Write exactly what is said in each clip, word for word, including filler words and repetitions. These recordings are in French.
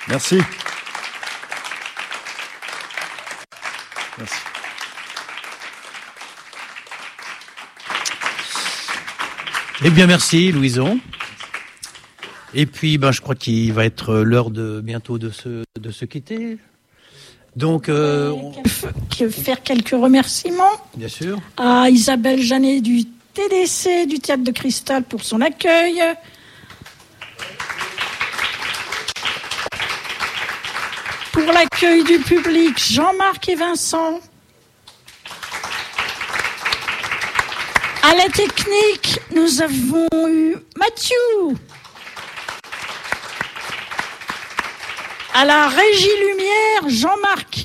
Merci. Merci. Eh bien, merci, Louison. Et puis, ben, je crois qu'il va être l'heure de bientôt de se de se quitter. Donc, euh, on... que faire quelques remerciements. Bien sûr. À Isabelle Janet du T D C du Théâtre de Cristal pour son accueil. Pour l'accueil du public, Jean-Marc et Vincent. À la technique, nous avons eu Mathieu. À la régie lumière, Jean-Marc.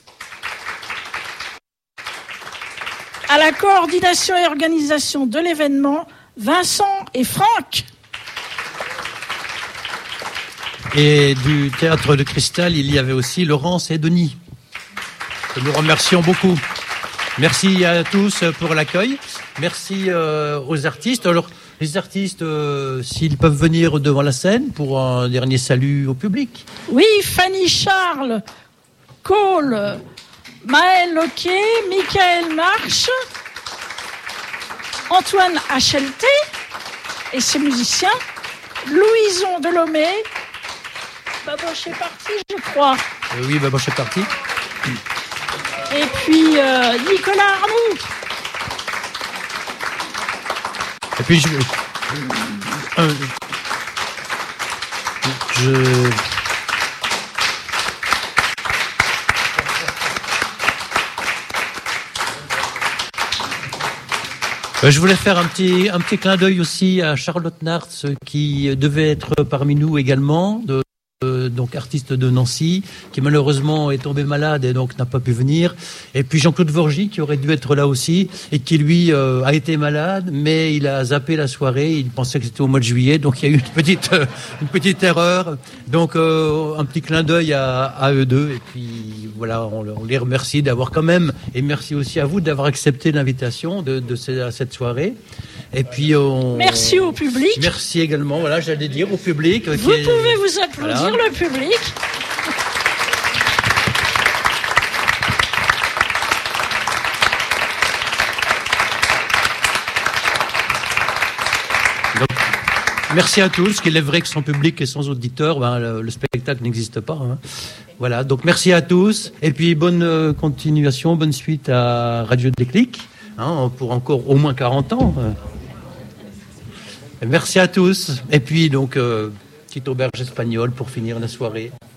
À la coordination et organisation de l'événement, Vincent et Franck. Et du Théâtre de Cristal, il y avait aussi Laurence et Denis, que nous remercions beaucoup. Merci à tous pour l'accueil. Merci euh, aux artistes. Alors, les artistes, euh, s'ils peuvent venir devant la scène pour un dernier salut au public. Oui, Fanny Charles, Cole, Maël Loquet, Michael March, Antoine H L T et ses musiciens, Louison Delomé, Baboche est parti, je crois. Euh, oui, Baboche est parti. Et puis euh, Nicolas Arnoux. Et puis je... Euh, je... Je voulais faire un petit, un petit clin d'œil aussi à Charlotte Nartz qui devait être parmi nous également, de, euh, donc artiste de Nancy, qui malheureusement est tombé malade et donc n'a pas pu venir. Et puis Jean-Claude Vorgy qui aurait dû être là aussi et qui lui euh, a été malade, mais il a zappé la soirée. Il pensait que c'était au mois de juillet, donc il y a eu une petite, euh, une petite erreur. Donc euh, un petit clin d'œil à, à eux deux. Et puis voilà, on, on les remercie d'avoir quand même, et merci aussi à vous d'avoir accepté l'invitation de, de cette, cette soirée. Et puis on... Merci au public. Merci également, voilà, j'allais dire au public. Vous qui est... pouvez vous applaudir, voilà. Le public. Donc, merci à tous. Qu'il est vrai que sans public et sans auditeurs, ben, le, le spectacle n'existe pas. Hein. Voilà, donc merci à tous. Et puis bonne euh, continuation, bonne suite à Radio Déclic, hein, pour encore au moins quarante ans. Merci à tous. Et puis donc, euh, petite auberge espagnole pour finir la soirée.